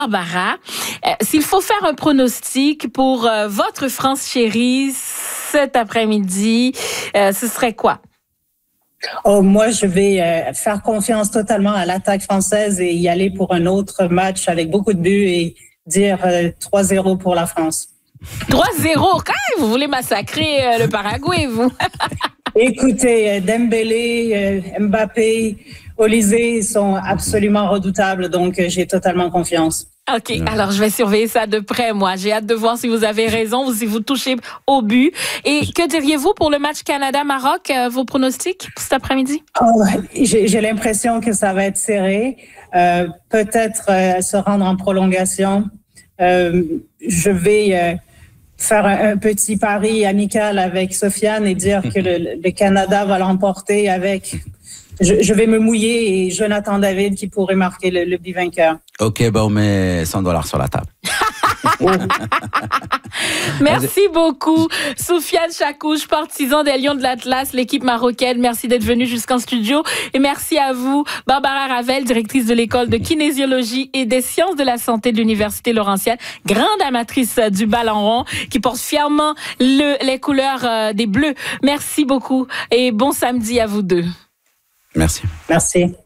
Barbara, s'il faut faire un pronostic pour votre France chérie cet après-midi, ce serait quoi? Oh, moi, je vais faire confiance totalement à l'attaque française et y aller pour un autre match avec beaucoup de buts et dire 3-0 pour la France. 3-0? Quand même, vous voulez massacrer le Paraguay, vous? Écoutez, Dembélé, Mbappé, Olysée sont absolument redoutables, donc j'ai totalement confiance. OK, alors je vais surveiller ça de près, moi. J'ai hâte de voir si vous avez raison ou si vous touchez au but. Et que diriez-vous pour le match Canada-Maroc, vos pronostics pour cet après-midi? Oh, j'ai l'impression que ça va être serré. Peut-être se rendre en prolongation. Je vais faire un petit pari amical avec Sofiane et dire que le Canada va l'emporter avec... Je vais me mouiller et Jonathan David qui pourrait marquer le but vainqueur. OK, on met $100 sur la table. Merci beaucoup, Soufiane Chakouche, partisan des Lions de l'Atlas, l'équipe marocaine. Merci d'être venu jusqu'en studio. Et merci à vous, Barbara Ravel, directrice de l'école de kinésiologie et des sciences de la santé de l'Université Laurentienne, grande amatrice du ballon rond, qui porte fièrement les couleurs des Bleus. Merci beaucoup et bon samedi à vous deux. Merci. Merci.